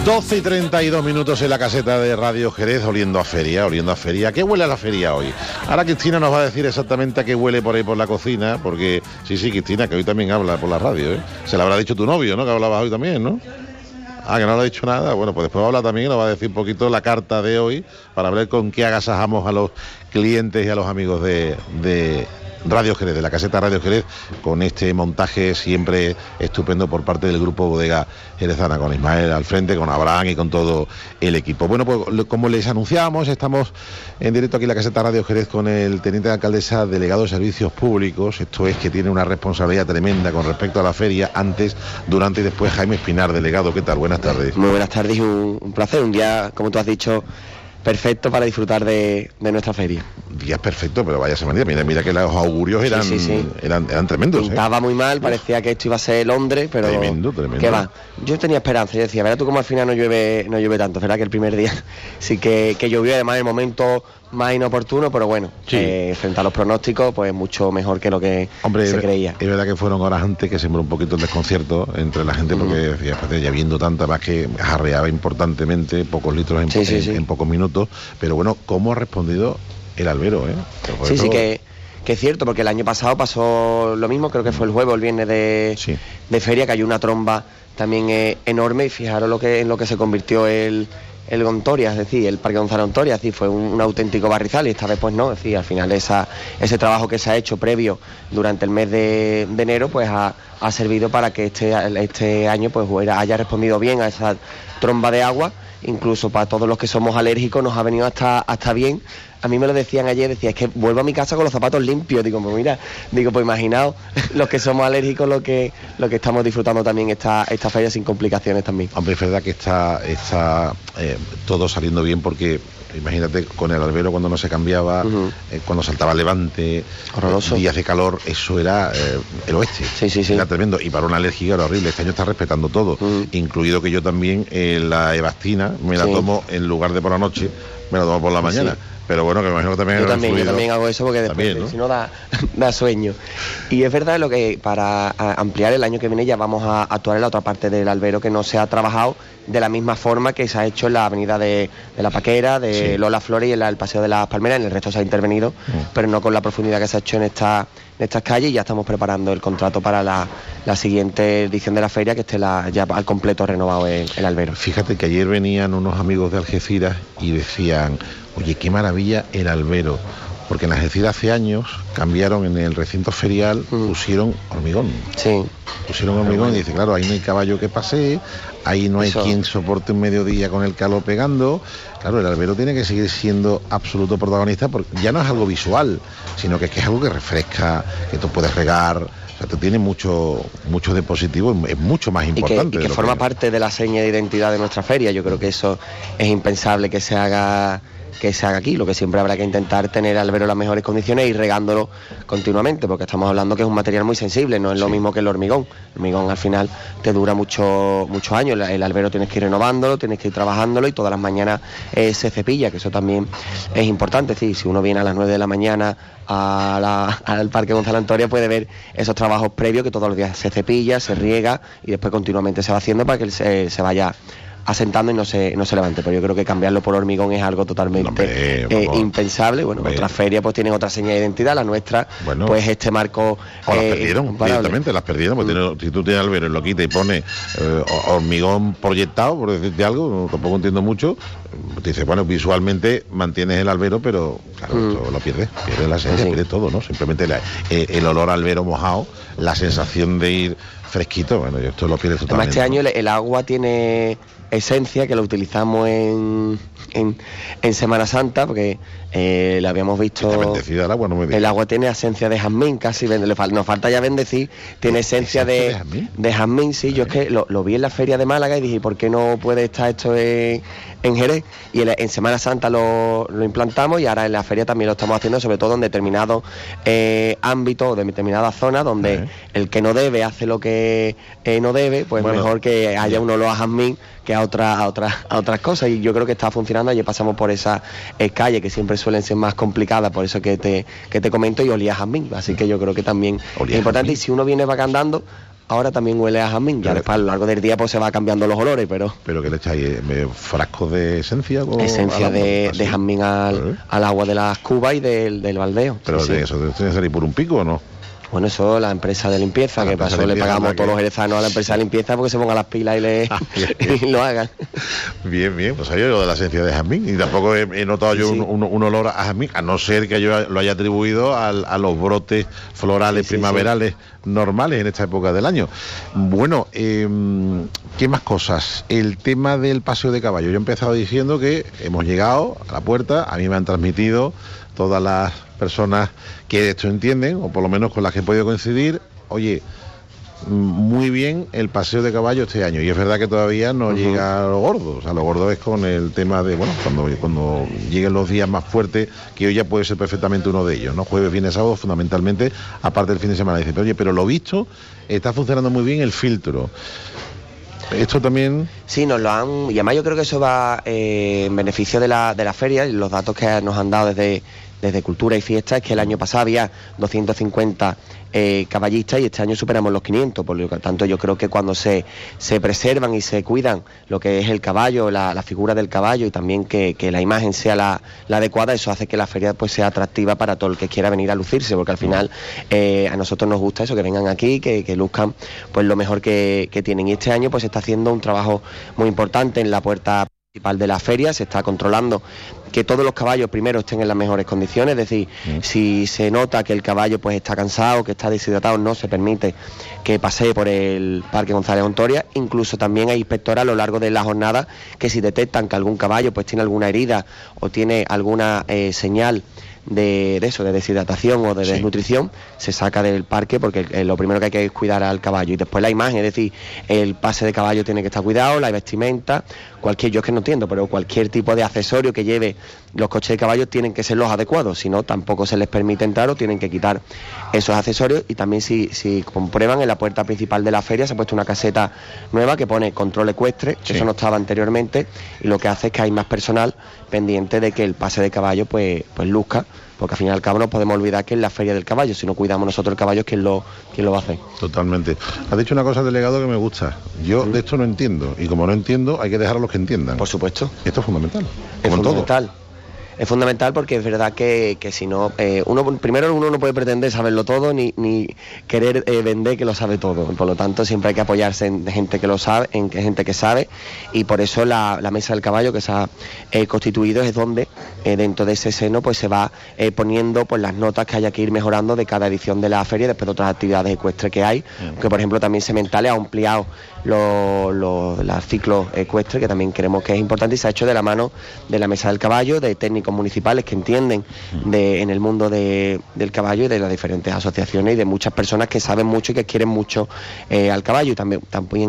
12 y 32 minutos en la caseta de Radio Jerez, oliendo a feria. ¿A qué huele a la feria hoy? Ahora Cristina nos va a decir exactamente a qué huele por ahí por la cocina, porque sí, Cristina, que hoy también habla por la radio, ¿eh? Se lo habrá dicho tu novio, ¿no? Que hablabas hoy también, ¿no? Ah, que no le ha dicho nada. Bueno, pues después habla también, nos va a decir un poquito la carta de hoy, para ver con qué agasajamos a los clientes y a los amigos de Radio Jerez, de la caseta Radio Jerez, con este montaje siempre estupendo por parte del grupo Bodega Jerezana, con Ismael al frente, con Abraham y con todo el equipo. Bueno, pues como les anunciábamos, estamos en directo aquí en la caseta Radio Jerez con el teniente de alcaldesa delegado de Servicios Públicos. Esto es que tiene una responsabilidad tremenda con respecto a la feria, antes, durante y después. Jaime Espinar, delegado, ¿qué tal? Buenas tardes. Muy buenas tardes y un placer, un día, como tú has dicho, perfecto para disfrutar de nuestra feria. Días perfecto, pero vaya semana. Mira que los augurios eran, sí. eran tremendos. Pintaba muy mal, parecía que esto iba a ser Londres, pero tremendo. ¿Qué va? Yo tenía esperanza, yo decía, verás tú cómo al final no llueve tanto. Verdad que el primer día sí que llovió, además en el momento más inoportuno, pero bueno, sí. Frente a los pronósticos, pues mucho mejor que lo que se creía. Es verdad que fueron horas antes que sembró un poquito el desconcierto entre la gente, porque decía, ya viendo tanta, más que jarreaba importantemente, pocos litros en pocos minutos, pero bueno, ¿cómo ha respondido el albero, Sí, que es cierto, porque el año pasado pasó lo mismo, creo que fue el jueves o el viernes de feria, que hay una tromba también enorme, y fijaros en lo que se convirtió el Gontoria, es decir, el Parque Gonzalo Ontoria, es decir, fue un auténtico barrizal, y esta vez pues no, es decir, al final ese trabajo que se ha hecho previo durante el mes de enero, pues ha servido para que este año pues haya respondido bien a esa tromba de agua. Incluso para todos los que somos alérgicos nos ha venido hasta bien. A mí me lo decían ayer, es que vuelvo a mi casa con los zapatos limpios. Digo, pues imaginaos los que somos alérgicos lo que estamos disfrutando también esta feria sin complicaciones también. Hombre, es verdad que está todo saliendo bien, porque imagínate con el albero cuando no se cambiaba, cuando saltaba el levante, horroroso. Días de calor, eso era el oeste. Sí. Era tremendo, y para una alérgica era horrible. Este año está respetando todo, incluido que yo también la Evastina me la tomo en lugar de por la noche, me la tomo por la mañana. Sí. Pero bueno, que me imagino que también yo también hago eso, porque después también, ¿no? Si no da sueño. Y es verdad lo que para ampliar el año que viene ya vamos a actuar en la otra parte del albero, que no se ha trabajado de la misma forma que se ha hecho en la avenida de la Paquera, de Lola Flores y en el Paseo de las Palmeras. En el resto se ha intervenido, pero no con la profundidad que se ha hecho en estas calles, y ya estamos preparando el contrato para la siguiente edición de la feria, que esté ya al completo renovado el albero. Fíjate que ayer venían unos amigos de Algeciras y decían, oye, qué maravilla el albero, porque en Algeciras hace años cambiaron en el recinto ferial, pusieron hormigón. Sí. Pusieron hormigón y dice, claro, ahí no hay caballo que pase, ahí no hay quien soporte un mediodía con el calor pegando. Claro, el albero tiene que seguir siendo absoluto protagonista, porque ya no es algo visual, sino que es algo que refresca, que tú puedes regar. O sea, tiene mucho de positivo, es mucho más importante. Y que forma parte de la seña de identidad de nuestra feria. Yo creo que eso es impensable que se haga aquí. Lo que siempre habrá que intentar tener el albero en las mejores condiciones y regándolo continuamente, porque estamos hablando que es un material muy sensible, no es lo mismo que el hormigón. El hormigón al final te dura muchos años, el albero tienes que ir renovándolo, tienes que ir trabajándolo, y todas las mañanas se cepilla, que eso también es importante. Es decir, si uno viene a las 9 de la mañana al Parque Gonzalo Ontoria, puede ver esos trabajos previos, que todos los días se cepilla, se riega y después continuamente se va haciendo para que se vaya asentando y no se levante. Pero yo creo que cambiarlo por hormigón es algo totalmente impensable. Bueno, otras ferias pues tienen otra señal de identidad, la nuestra, pues este marco las perdieron directamente, porque si tú tienes albero y lo quitas y pones hormigón proyectado, por decirte algo, tampoco entiendo mucho, te dice, bueno, visualmente mantienes el albero, pero claro, esto lo pierdes la esencia, pierdes todo, ¿no? Simplemente el olor a albero mojado, la sensación de ir fresquito, bueno, esto lo pierdes totalmente. Además, este año el agua tiene esencia, que lo utilizamos en Semana Santa, porque lo habíamos visto. Está bendecida el agua, no me digas. El agua tiene esencia de jazmín, casi nos falta ya bendecir. Tiene esencia de jazmín, sí. Yo es que lo vi en la feria de Málaga y dije, ¿por qué no puede estar esto en Jerez? Y en Semana Santa lo implantamos, y ahora en la feria también lo estamos haciendo, sobre todo en determinados ámbitos, de determinadas zonas, donde el que no debe hace lo que no debe, pues mejor que haya un olor a jazmín que a otras cosas. Y yo creo que está funcionando. Ayer pasamos por esas calles que siempre suelen ser más complicadas, por eso que te comento, y olía a jazmín, así que yo creo que también es importante. Y si uno viene vagandando, ahora también huele a jazmín. Ya después a lo largo del día pues se va cambiando los olores, pero... ¿Pero qué le echáis? ¿Frascos de esencia? Esencia de jazmín al agua de las cubas y del baldeo. ¿Pero sí, de eso tiene que salir por un pico o no? Bueno, eso la empresa de limpieza, que pasó, le pagamos todos los jerezanos a la empresa de limpieza porque se pongan las pilas y lo hagan. Bien, pues hay lo de la esencia de jazmín, y tampoco he notado yo un olor a jazmín, a no ser que yo lo haya atribuido a los brotes florales primaverales normales en esta época del año. Bueno, ¿qué más cosas? El tema del paseo de caballo. Yo he empezado diciendo que hemos llegado a la puerta, a mí me han transmitido todas las personas que de esto entienden, o por lo menos con las que he podido coincidir, oye, muy bien el paseo de caballo este año, y es verdad que todavía no llega a lo gordo, o sea, lo gordo es con el tema de, bueno, cuando lleguen los días más fuertes, que hoy ya puede ser perfectamente uno de ellos, ¿no? Jueves, viernes, sábado, fundamentalmente, aparte del fin de semana. Dice, oye, pero lo visto, está funcionando muy bien el filtro. Esto también... Sí, nos lo han... Y además yo creo que eso va en beneficio de la feria, y los datos que nos han dado desde Cultura y Fiesta es que el año pasado había 250 caballistas y este año superamos los 500, por lo tanto yo creo que cuando se preservan y se cuidan lo que es el caballo, la figura del caballo, y también que la imagen sea la adecuada, eso hace que la feria pues sea atractiva para todo el que quiera venir a lucirse, porque al final a nosotros nos gusta eso, que vengan aquí, que luzcan pues lo mejor que tienen, y este año pues se está haciendo un trabajo muy importante en la puerta principal de la feria, se está controlando que todos los caballos primero estén en las mejores condiciones, es decir, si se nota que el caballo pues está cansado, que está deshidratado, no se permite que pasee por el Parque González Ontoria. Incluso también hay inspectores a lo largo de la jornada que si detectan que algún caballo pues tiene alguna herida o tiene alguna señal de deshidratación o de desnutrición, se saca del parque, porque lo primero que hay que es cuidar al caballo, y después la imagen, es decir, el pase de caballo tiene que estar cuidado, la vestimenta, yo es que no entiendo, pero cualquier tipo de accesorio que lleve los coches de caballos tienen que ser los adecuados, si no tampoco se les permite entrar o tienen que quitar esos accesorios. Y también si comprueban, en la puerta principal de la feria se ha puesto una caseta nueva que pone control ecuestre, eso no estaba anteriormente, y lo que hace es que hay más personal pendiente de que el pase de caballo pues luzca, porque al fin y al cabo no podemos olvidar que es la feria del caballo, si no cuidamos nosotros el caballo, ¿quién lo va a hacer? Totalmente. Has dicho una cosa, delegado, que me gusta. Yo de esto no entiendo, y como no entiendo, hay que dejar a los que entiendan. Por supuesto. Esto es fundamental. Es fundamental. Es fundamental porque es verdad que si no, uno no puede pretender saberlo todo ni querer vender que lo sabe todo. Por lo tanto, siempre hay que apoyarse en gente que lo sabe, en gente que sabe, y por eso la mesa del caballo que se ha constituido es donde dentro de ese seno pues se va poniendo pues las notas que haya que ir mejorando de cada edición de la feria, después de otras actividades ecuestres que hay, que por ejemplo también Sementales ha ampliado los ciclos ecuestres, que también creemos que es importante, y se ha hecho de la mano de la mesa del caballo, de técnicos municipales que entienden en el mundo del caballo, y de las diferentes asociaciones y de muchas personas que saben mucho y que quieren mucho al caballo, y también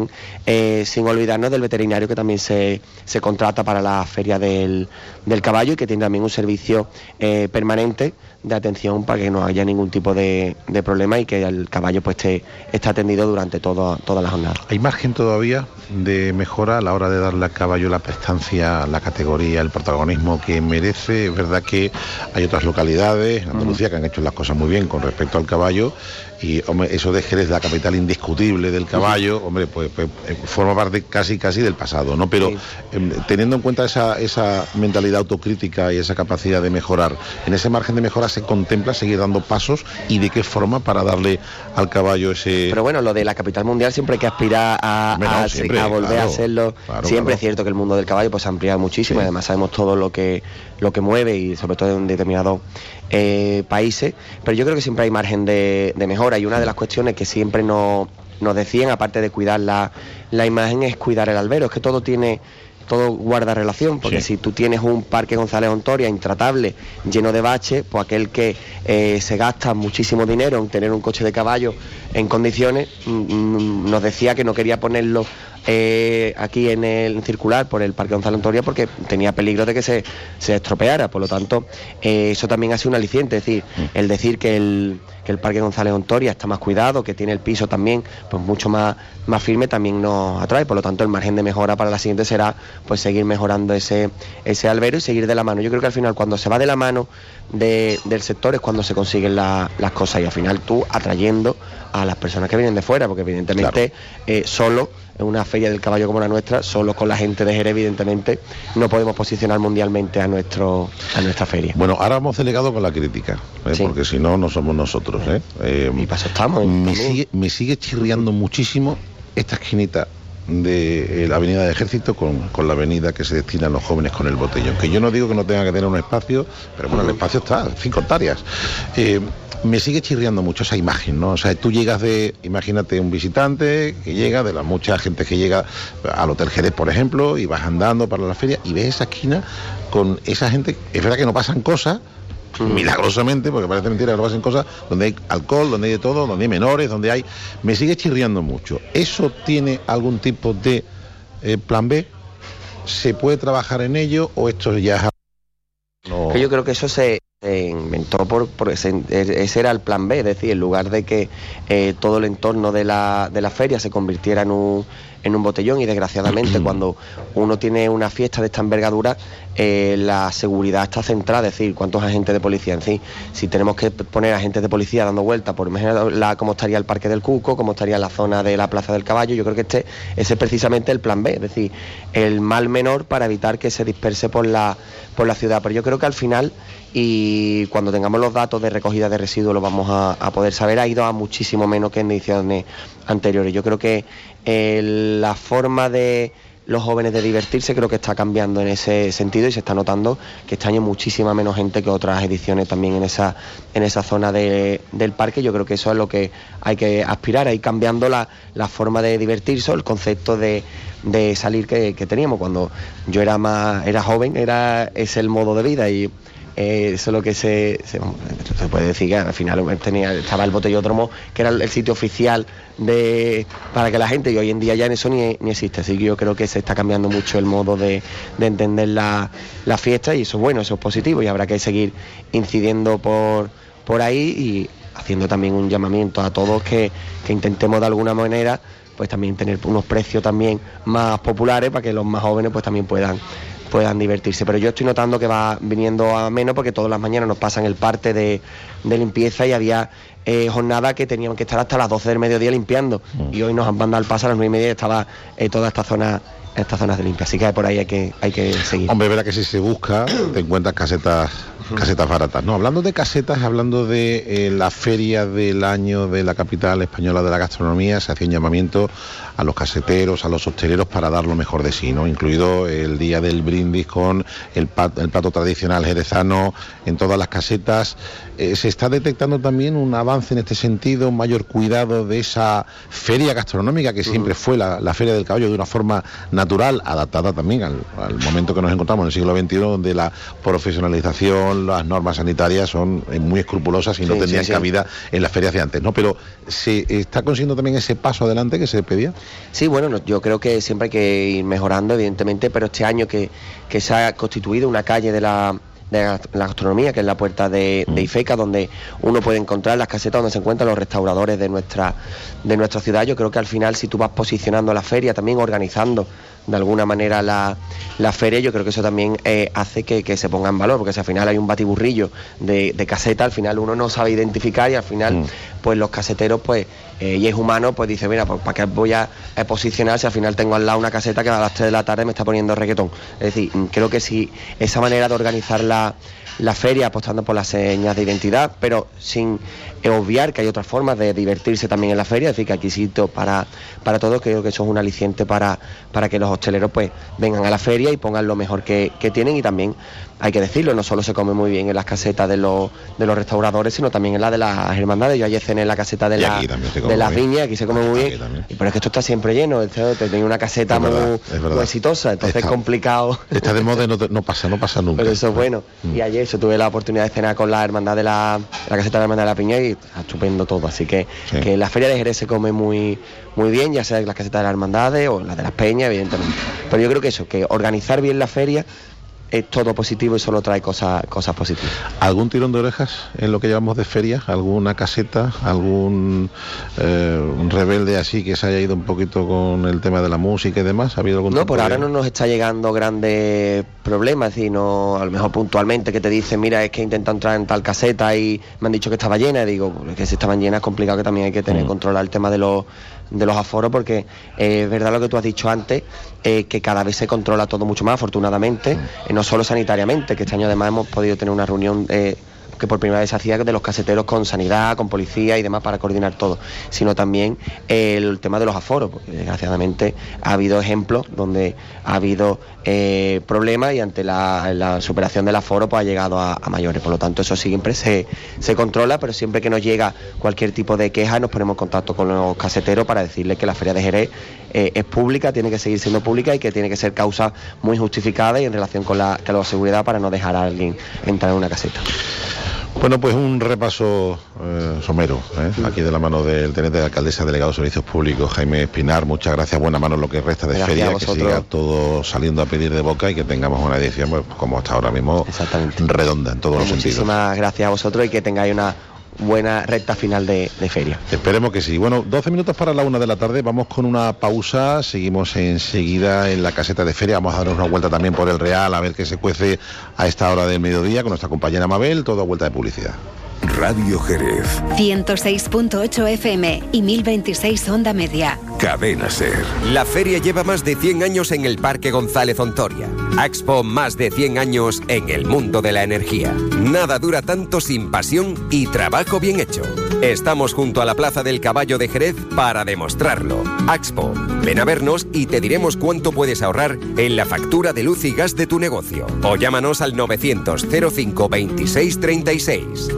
sin olvidarnos del veterinario que también se contrata para la feria del caballo, y que tiene también un servicio permanente de atención para que no haya ningún tipo de problema y que el caballo pues esté atendido durante toda la jornada. ¿Hay margen todavía de mejora a la hora de darle al caballo la prestancia, la categoría, el protagonismo que merece? Es verdad que hay otras localidades en Andalucía que han hecho las cosas muy bien con respecto al caballo, y hombre, eso de Jerez, la capital indiscutible del caballo, hombre, pues forma parte casi del pasado, ¿no? Pero teniendo en cuenta esa mentalidad autocrítica y esa capacidad de mejorar, en ese margen de mejora se contempla seguir dando pasos, y de qué forma para darle al caballo ese... Pero bueno, lo de la capital mundial siempre hay que aspirar a volver a hacerlo. Siempre es cierto que el mundo del caballo pues ha ampliado muchísimo, y además sabemos todo lo que mueve, y sobre todo en determinados países, pero yo creo que siempre hay margen de mejora, y una de las cuestiones que siempre nos decían, aparte de cuidar la imagen, es cuidar el albero. Es que todo guarda relación, porque si tú tienes un Parque González Ontoria intratable, lleno de baches, pues aquel que se gasta muchísimo dinero en tener un coche de caballo en condiciones, nos decía que no quería ponerlo aquí en el circular por el Parque González Ontoria porque tenía peligro de que se estropeara. Por lo tanto, eso también hace un aliciente, es decir, el decir que el Parque González Ontoria está más cuidado, que tiene el piso también pues mucho más firme, también nos atrae. Por lo tanto, el margen de mejora para la siguiente será pues seguir mejorando ese albero y seguir de la mano. Yo creo que al final, cuando se va de la mano del sector, es cuando se consiguen las cosas, y al final tú atrayendo a las personas que vienen de fuera, porque evidentemente solo en una feria del caballo como la nuestra, solo con la gente de Jerez, evidentemente no podemos posicionar mundialmente a nuestra feria. Bueno, ahora hemos delegado con la crítica, sí, porque si no, no somos nosotros. Y para eso estamos. Me sigue chirriando muchísimo esta esquinita de la avenida de Ejército con la avenida que se destina a los jóvenes con el botellón, que yo no digo que no tenga que tener un espacio, pero bueno, el espacio está, 5 hectáreas. Me sigue chirriando mucho esa imagen, ¿no? O sea, tú llegas imagínate un visitante que llega, de la mucha gente que llega al Hotel Jerez, por ejemplo, y vas andando para la feria y ves esa esquina con esa gente. Es verdad que no pasan cosas, milagrosamente, porque parece mentira que no pasen cosas, donde hay alcohol, donde hay de todo, donde hay menores, donde hay... Me sigue chirriando mucho. ¿Eso tiene algún tipo de plan B? ¿Se puede trabajar en ello o esto ya es... No? Que yo creo que eso se inventó ese era el plan B, es decir, en lugar de que todo el entorno de la feria se convirtiera en un botellón, y desgraciadamente cuando uno tiene una fiesta de esta envergadura, la seguridad está centrada, es decir, cuántos agentes de policía en sí. Si tenemos que poner agentes de policía dando vueltas, por ejemplo, cómo estaría el Parque del Cuco, cómo estaría la zona de la Plaza del Caballo, yo creo que ese es precisamente el plan B, es decir, el mal menor para evitar que se disperse por la ciudad. Pero yo creo que al final, y cuando tengamos los datos de recogida de residuos lo vamos a poder saber, ha ido a muchísimo menos que en ediciones anteriores. Yo creo que la forma de los jóvenes de divertirse creo que está cambiando en ese sentido, y se está notando que este año muchísima menos gente que otras ediciones también en esa zona del parque. Yo creo que eso es lo que hay que aspirar, a ir cambiando la forma de divertirse, el concepto de salir que teníamos. Cuando yo era joven, es el modo de vida, y eso es lo que se puede decir, que al final estaba el botellódromo, que era el sitio oficial para que la gente, y hoy en día ya en eso ni existe. Así que yo creo que se está cambiando mucho el modo de entender la fiesta, y eso es bueno, eso es positivo, y habrá que seguir incidiendo por ahí, y haciendo también un llamamiento a todos que intentemos de alguna manera pues también tener unos precios también más populares, para que los más jóvenes pues también puedan divertirse. Pero yo estoy notando que va viniendo a menos, porque todas las mañanas nos pasan el parte de limpieza, y había jornadas que teníamos que estar hasta las 12 del mediodía limpiando, y hoy nos han mandado al paso a las 9:30 y estaba toda estas zonas de limpia. Así que por ahí hay que seguir. Hombre, verá que si se busca te encuentras casetas baratas. No, hablando de casetas, hablando de la feria del año de la capital española de la gastronomía, se hacía un llamamiento a los caseteros, a los hosteleros, para dar lo mejor de sí, ¿no? Incluido el día del brindis con el plato tradicional jerezano en todas las casetas. Se está detectando también un avance en este sentido, un mayor cuidado de esa feria gastronómica que siempre fue la Feria del Caballo, de una forma natural, adaptada también al momento que nos encontramos en el siglo XXI, donde la profesionalización, las normas sanitarias son muy escrupulosas y no tendrían cabida en las ferias de antes, ¿no? Pero ¿se está consiguiendo también ese paso adelante que se pedía? Sí, bueno, yo creo que siempre hay que ir mejorando, evidentemente, pero este año que se ha constituido una calle de la gastronomía, que es la puerta de Ifeca, donde uno puede encontrar las casetas donde se encuentran los restauradores de nuestra ciudad. Yo creo que al final, si tú vas posicionando la feria, también organizando de alguna manera la feria, yo creo que eso también hace que se ponga en valor, porque si al final hay un batiburrillo de caseta, al final uno no sabe identificar, y al final pues los caseteros, pues y es humano, pues dice, mira, pues ¿para qué voy a posicionar si al final tengo al lado una caseta que a las 3 de la tarde me está poniendo reggaetón? Es decir, creo que si esa manera de organizar la feria, apostando por las señas de identidad, pero sin obviar que hay otras formas de divertirse también en la feria, es decir, que aquí sitio para todos. Creo que eso es un aliciente para que los hosteleros pues vengan a la feria y pongan lo mejor que tienen. Y también hay que decirlo, no solo se come muy bien en las casetas de los restauradores, sino también en la de las hermandades. Yo ayer cené en la caseta de las viñas, aquí se come muy bien, pero es que esto está siempre lleno. Tenía una caseta muy exitosa, entonces es complicado. Está de moda y no pasa nunca. Pero eso es bueno. Y ayer tuve la oportunidad de cenar con la hermandad de la caseta de la hermandad de la Piña, y está estupendo todo. Así que en la feria de Jerez se come muy bien, ya sea en las casetas de las hermandades o las de las peñas, evidentemente. Pero yo creo que eso, que organizar bien la feria es todo positivo y solo trae cosas positivas. ¿Algún tirón de orejas en lo que llevamos de feria? ¿Alguna caseta? ¿Algún rebelde así que se haya ido un poquito con el tema de la música y demás? ¿Ha habido algún No, por ahora no nos está llegando grandes problemas, sino a lo mejor puntualmente que te dicen, mira, es que intento entrar en tal caseta y me han dicho que estaba llena, y digo, que si estaban llenas es complicado, que también hay que tener controlar el tema de los aforos, porque es verdad lo que tú has dicho antes, que cada vez se controla todo mucho más, afortunadamente, no solo sanitariamente, que este año además hemos podido tener una reunión que por primera vez se hacía de los caseteros con sanidad, con policía y demás para coordinar todo, sino también el tema de los aforos, porque desgraciadamente ha habido ejemplos donde ha habido problemas y ante la superación del aforo pues ha llegado a mayores. Por lo tanto, eso siempre se controla, pero siempre que nos llega cualquier tipo de queja nos ponemos en contacto con los caseteros para decirles que la Feria de Jerez es pública, tiene que seguir siendo pública y que tiene que ser causa muy justificada y en relación con la seguridad, para no dejar a alguien entrar en una caseta. Bueno, pues un repaso somero, aquí de la mano del teniente de alcaldesa, delegado de Servicios Públicos, Jaime Espinar. Muchas gracias, buena mano en lo que resta de feria, que siga todo saliendo a pedir de boca y que tengamos una edición, pues, como hasta ahora mismo, redonda en todos los sentidos. Muchísimas gracias a vosotros y que tengáis una buena recta final de feria. Esperemos que sí. Bueno, 12 minutos para la 1 de la tarde, vamos con una pausa, seguimos enseguida en la caseta de feria, vamos a darnos una vuelta también por el Real, a ver qué se cuece a esta hora del mediodía con nuestra compañera Mabel, todo a vuelta de publicidad. Radio Jerez 106.8 FM y 1026 onda media. Cadena Ser. La feria lleva más de 100 años en el Parque González Ontoria. Axpo, más de 100 años en el mundo de la energía. Nada dura tanto sin pasión y trabajo bien hecho. Estamos junto a la Plaza del Caballo de Jerez para demostrarlo. Axpo, ven a vernos y te diremos cuánto puedes ahorrar en la factura de luz y gas de tu negocio. O llámanos al 900 05 26 36.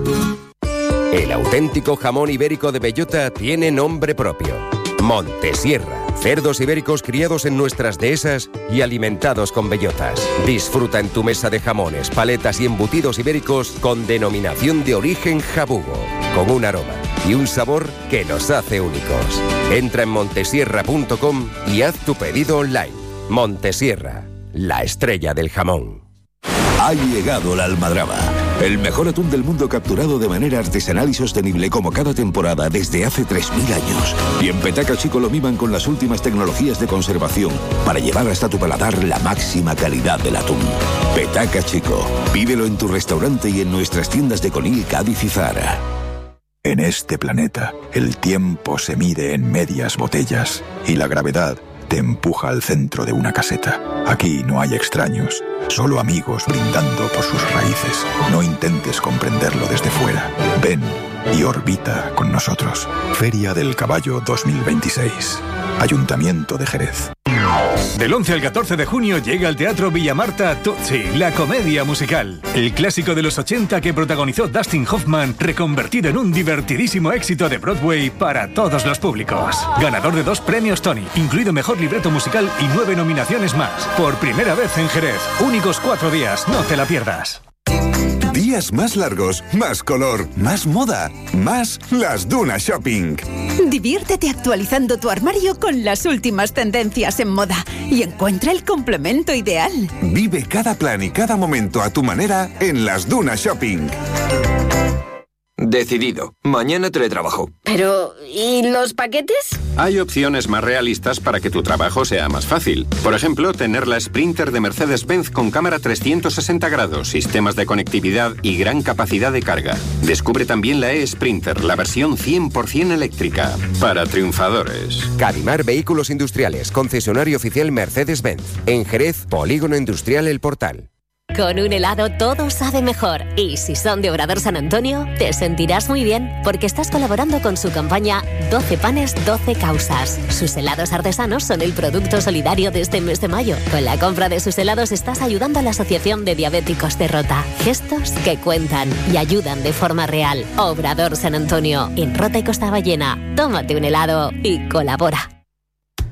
El auténtico jamón ibérico de bellota tiene nombre propio. Montesierra. Cerdos ibéricos criados en nuestras dehesas y alimentados con bellotas. Disfruta en tu mesa de jamones, paletas y embutidos ibéricos con denominación de origen jabugo, con un aroma y un sabor que nos hace únicos. Entra en montesierra.com y haz tu pedido online. Montesierra, la estrella del jamón. Ha llegado la almadraba, el mejor atún del mundo capturado de manera artesanal y sostenible como cada temporada desde hace 3.000 años. Y en Petaca Chico lo miman con las últimas tecnologías de conservación para llevar hasta tu paladar la máxima calidad del atún. Petaca Chico, pídelo en tu restaurante y en nuestras tiendas de Conil, Cádiz y Zara. En este planeta, el tiempo se mide en medias botellas y la gravedad te empuja al centro de una caseta. Aquí no hay extraños, solo amigos brindando por sus raíces. No intentes comprenderlo desde fuera. Ven y orbita con nosotros. Feria del Caballo 2026. Ayuntamiento de Jerez. Del 11 al 14 de junio llega al Teatro Villamarta Tutsi, la comedia musical. El clásico de los 80 que protagonizó Dustin Hoffman, reconvertido en un divertidísimo éxito de Broadway para todos los públicos. Ganador de 2 premios Tony, incluido Mejor Libreto Musical y 9 nominaciones más. Por primera vez en Jerez. Únicos 4 días, no te la pierdas. Días más largos, más color, más moda, más Las Dunas Shopping. Diviértete actualizando tu armario con las últimas tendencias en moda y encuentra el complemento ideal. Vive cada plan y cada momento a tu manera en Las Dunas Shopping. Decidido. Mañana teletrabajo. Pero, ¿y los paquetes? Hay opciones más realistas para que tu trabajo sea más fácil. Por ejemplo, tener la Sprinter de Mercedes-Benz con cámara 360 grados, sistemas de conectividad y gran capacidad de carga. Descubre también la e-Sprinter, la versión 100% eléctrica. Para triunfadores. Cadimar Vehículos Industriales, concesionario oficial Mercedes-Benz. En Jerez, Polígono Industrial El Portal. Con un helado todo sabe mejor. Y si son de Obrador San Antonio, te sentirás muy bien, porque estás colaborando con su campaña 12 panes, 12 causas. Sus helados artesanos son el producto solidario de este mes de mayo. Con la compra de sus helados estás ayudando a la Asociación de Diabéticos de Rota. Gestos que cuentan y ayudan de forma real. Obrador San Antonio, en Rota y Costa Ballena. Tómate un helado y colabora.